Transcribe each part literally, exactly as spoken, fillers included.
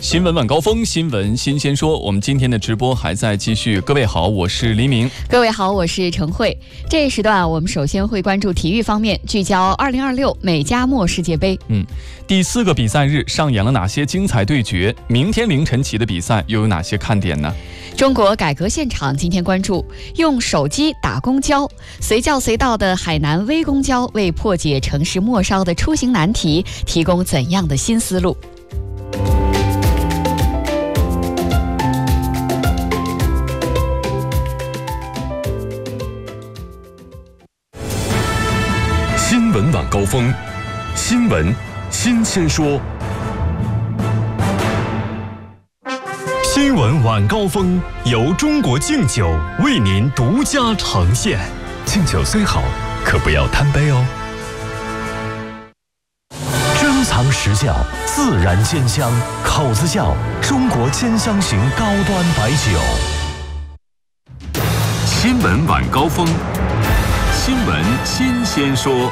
新闻晚高峰，新闻新鲜说。我们今天的直播还在继续。各位好，我是黎明。 各位好，我是陈慧。这一时段我们首先会关注体育方面，聚焦二零二六美加墨世界杯。 嗯，第四个比赛日上演了哪些精彩对决？明天凌晨起的比赛又有哪些看点呢？ 中国改革现场今天关注用手机打公交，随叫随到的海南微公交为破解城市末梢的出行难题提供怎样的新思路？ 新闻晚高峰，新闻新鲜说。新闻晚高峰由中国敬酒为您独家呈现。敬酒虽好，可不要贪杯哦。珍藏实窖，自然鲜香，口子窖，中国兼香型高端白酒。 新闻晚高峰，新闻新鲜说。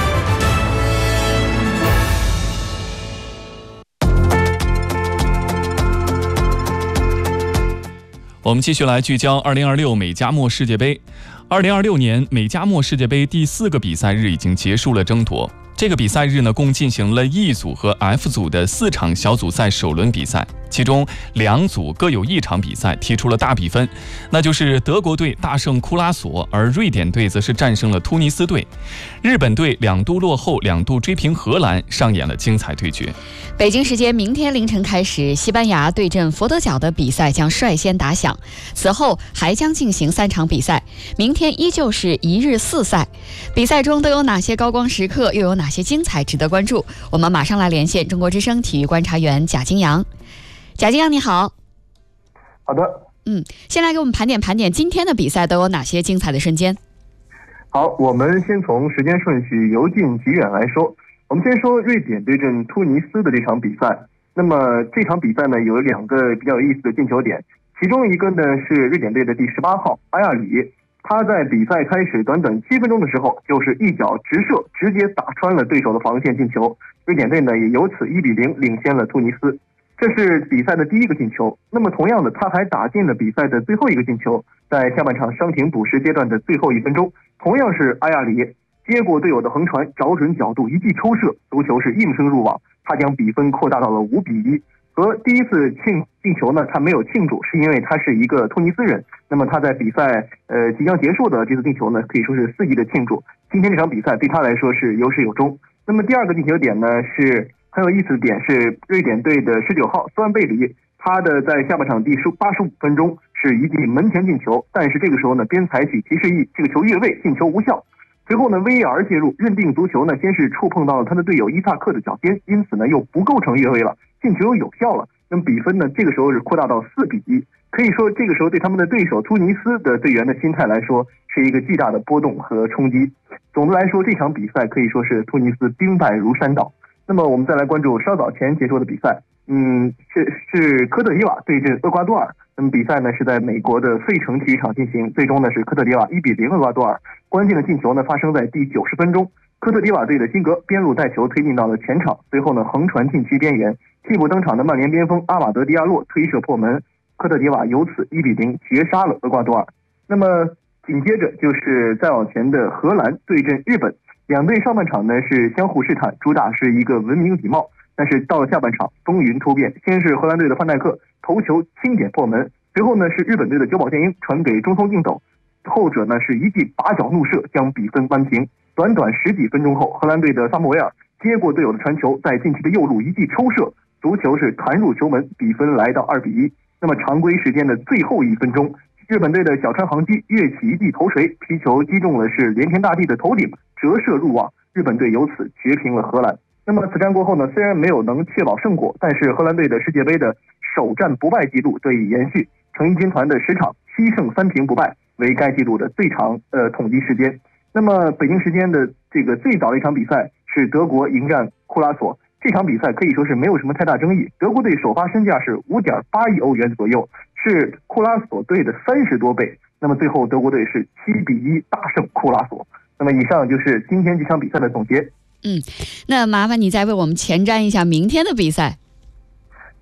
我们继续来聚焦二零二六美加墨世界杯。二零二六年美加墨世界杯第四个比赛日已经结束了争夺。这个比赛日呢，共进行了 E 组和 F 组的四场小组赛首轮比赛，其中两组各有一场比赛踢出了大比分，那就是德国队大胜库拉索，而瑞典队则是战胜了突尼斯队。日本队两度落后，两度追平荷兰，上演了精彩对决。 北京时间明天凌晨开始，西班牙对阵佛得角的比赛将率先打响，此后还将进行三场比赛，明天依旧是一日四赛。比赛中都有哪些高光时刻，又有哪些精彩值得关注？我们马上来连线中国之声体育观察员贾金阳。贾金阳你好。 好的。 嗯，先来给我们盘点盘点今天的比赛都有哪些精彩的瞬间。 好，我们先从时间顺序由近及远来说。我们先说瑞典对阵突尼斯的这场比赛。那么这场比赛呢，有两个比较有意思的进球点，其中一个呢是瑞典队的第十八号埃亚里，他在比赛开始短短七分钟的时候，就是一脚直射，直接打穿了对手的防线进球。瑞典队呢也由此一比零领先了突尼斯，这是比赛的第一个进球。那么同样的，他还打进了比赛的最后一个进球，在下半场伤停补时阶段的最后一分钟，同样是埃亚里接过队友的横传，找准角度一记抽射，足球是应声入网，他将比分扩大到了五比一。和第一次庆进球呢，他没有庆祝，是因为他是一个突尼斯人。那么他在比赛呃即将结束的这次进球呢，可以说是肆意的庆祝。今天这场比赛对他来说是有始有终。那么第二个进球点呢，是很有意思的点，是瑞典队的十九号斯万贝里，他的在下半场第八十五分钟是一记门前进球，但是这个时候呢，边采取提示意，这个球越位，进球无效。随后呢 V A R 介入，认定足球呢先是触碰到了他的队友伊萨克的脚尖，因此呢又不构成越位了，进球又有效了。那么比分呢这个时候是扩大到四比一。可以说这个时候对他们的对手突尼斯的队员的心态来说是一个巨大的波动和冲击。总的来说，这场比赛可以说是突尼斯兵败如山倒。那么我们再来关注稍早前结束的比赛，嗯，是是科特迪瓦对阵厄瓜多尔。那么比赛呢是在美国的费城体育场进行，最终呢是科特迪瓦一比零厄瓜多尔。关键的进球呢发生在第九十分钟，科特迪瓦队的辛格边路带球推进到了前场，随后呢横传禁区边缘，替补登场的曼联边锋阿瓦德迪亚洛推射破门，科特迪瓦由此一比零绝杀了厄瓜多尔。那么紧接着就是再往前的荷兰对阵日本，两队上半场呢是相互试探，主打是一个文明礼貌，但是到了下半场风云突变，先是荷兰队的范戴克头球轻点破门，随后呢是日本队的久保建英传给中锋敬斗，后者呢是一记拔脚怒射将比分扳平。短短十几分钟后，荷兰队的萨穆维尔接过队友的传球，在禁区的右路一记抽射，足球是弹入球门，比分来到二比一。那么常规时间的最后一分钟，日本队的小川航基跃起一记头锤，皮球击中了是连田大地的头顶，折射入网，日本队由此绝平了荷兰。那么此战过后呢，虽然没有能确保胜果，但是荷兰队的世界杯的首战不败记录得以延续，成衣军团的十场七胜三平不败为该纪录的最长呃统计时间。那么北京时间的这个最早的一场比赛是德国迎战库拉索，这场比赛可以说是没有什么太大争议，德国队首发身价是 五点八亿欧元左右，是库拉索队的三十多倍。那么最后德国队是七比一大胜库拉索。那么以上就是今天这场比赛的总结。 嗯，那麻烦你再为我们前瞻一下明天的比赛。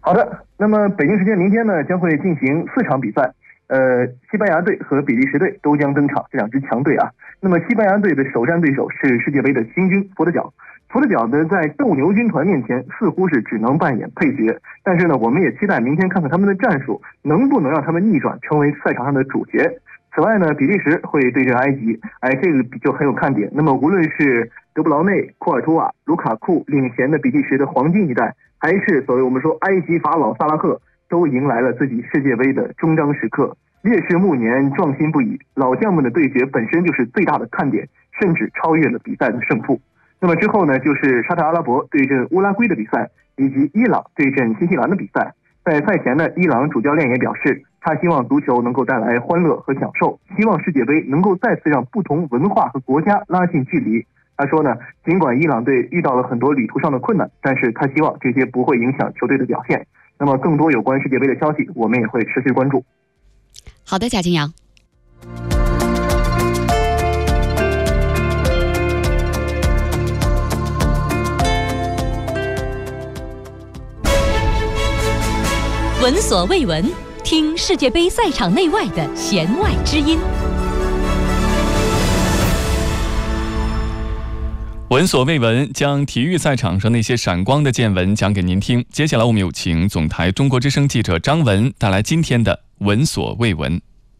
好的，那么北京时间明天呢，将会进行四场比赛。呃，西班牙队和比利时队都将登场，这两支强队啊。那么西班牙队的首战对手是世界杯的新军佛得角。佛得角呢，在斗牛军团面前似乎是只能扮演配角，但是呢，我们也期待明天看看他们的战术能不能让他们逆转，成为赛场上的主角。此外呢，比利时会对阵埃及，哎，这个就很有看点。那么无论是德布劳内、库尔图瓦、卢卡库领衔的比利时的黄金一代，还是所谓我们说埃及法老萨拉赫，都迎来了自己世界杯的终章时刻。烈士暮年，壮心不已，老将们的对决本身就是最大的看点，甚至超越了比赛的胜负。那么之后呢，就是沙特阿拉伯对阵乌拉圭的比赛，以及伊朗对阵新西兰的比赛。在赛前呢，伊朗主教练也表示，他希望足球能够带来欢乐和享受，希望世界杯能够再次让不同文化和国家拉近距离。他说呢，尽管伊朗队遇到了很多旅途上的困难，但是他希望这些不会影响球队的表现。那么更多有关世界杯的消息，我们也会持续关注。 好的，贾金阳。 闻所未闻，听世界杯赛场内外的弦外之音。 闻所未闻，将体育赛场上那些闪光的见闻讲给您听。接下来我们有请总台中国之声记者张文带来今天的闻所未闻。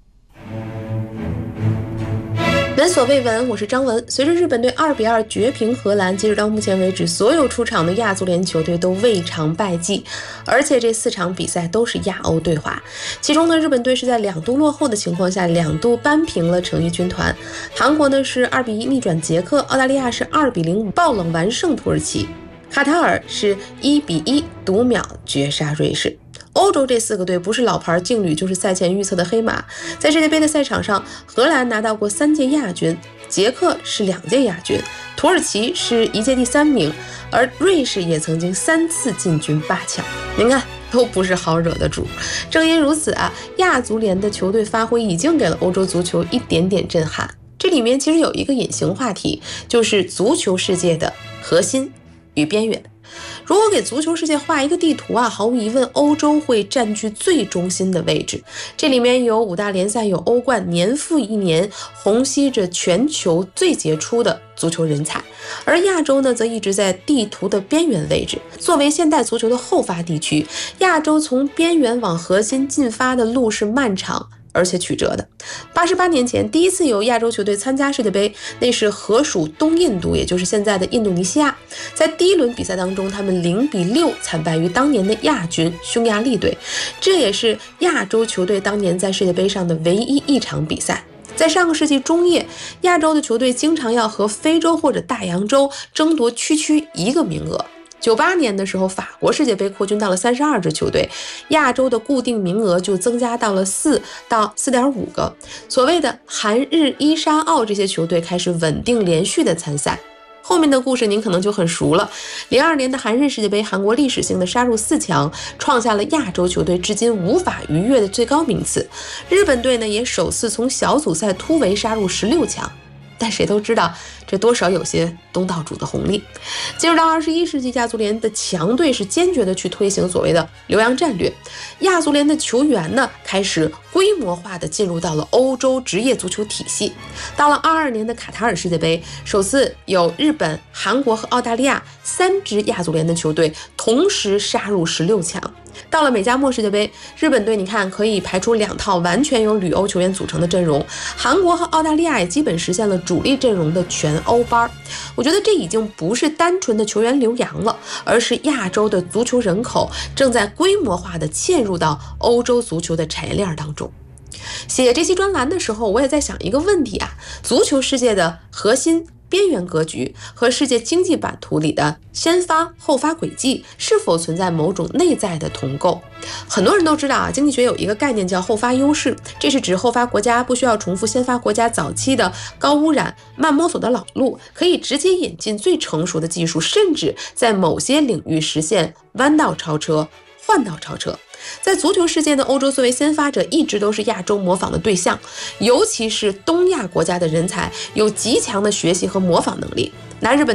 闻所未闻，我是张文。随着日本队二比二绝平荷兰，截止到目前为止，所有出场的亚足联球队都未尝败绩，而且这四场比赛都是亚欧对话。其中呢，日本队是在两度落后的情况下，两度扳平了成衣军团。韩国呢是二比一逆转捷克，澳大利亚是二比零爆冷完胜土耳其，卡塔尔是一比一读秒绝杀瑞士。欧洲这四个队不是老牌劲旅，就是赛前预测的黑马。在世界杯的赛场上，荷兰拿到过三届亚军，捷克是两届亚军，土耳其是一届第三名，而瑞士也曾经三次进军八强。您看，都不是好惹的主。正因如此啊，亚足联的球队发挥已经给了欧洲足球一点点震撼。这里面其实有一个隐形话题，就是足球世界的核心与边缘。如果给足球世界画一个地图啊，毫无疑问，欧洲会占据最中心的位置。这里面有五大联赛，有欧冠，年复一年虹吸着全球最杰出的足球人才。而亚洲呢，则一直在地图的边缘位置。作为现代足球的后发地区，亚洲从边缘往核心进发的路是漫长而且曲折的。八十八年前，第一次有亚洲球队参加世界杯，那是荷属东印度，也就是现在的印度尼西亚。在第一轮比赛当中，他们零比六惨败于当年的亚军匈牙利队，这也是亚洲球队当年在世界杯上的唯一一场比赛。在上个世纪中叶，亚洲的球队经常要和非洲或者大洋洲争夺区区一个名额。九八年的时候，法国世界杯扩军到了三十二支球队，亚洲的固定名额就增加到了四到四点五个。所谓的韩日伊沙澳这些球队开始稳定连续的参赛。后面的故事您可能就很熟了。零二年的韩日世界杯，韩国历史性的杀入四强，创下了亚洲球队至今无法逾越的最高名次。日本队呢，也首次从小组赛突围杀入十六强。但谁都知道，这多少有些东道主的红利。进入到二十一世纪，亚足联的强队是坚决的去推行所谓的留洋战略。亚足联的球员呢，开始规模化的进入到了欧洲职业足球体系。到了二二年的卡塔尔世界杯，首次有日本、韩国和澳大利亚三支亚足联的球队同时杀入十六强。到了美加墨世界杯，日本队你看可以排出两套完全由旅欧球员组成的阵容，韩国和澳大利亚也基本实现了主力阵容的全欧班。我觉得这已经不是单纯的球员留洋了，而是亚洲的足球人口正在规模化的嵌入到欧洲足球的产业链当中。写这期专栏的时候，我也在想一个问题啊，足球世界的核心边缘格局和世界经济版图里的先发后发轨迹是否存在某种内在的同构？很多人都知道啊，经济学有一个概念叫后发优势，这是指后发国家不需要重复先发国家早期的高污染、慢摸索的老路，可以直接引进最成熟的技术，甚至在某些领域实现弯道超车、换道超车。在足球世界呢，欧洲作为先发者一直都是亚洲模仿的对象，尤其是东亚国家的人才有极强的学习和模仿能力。拿日本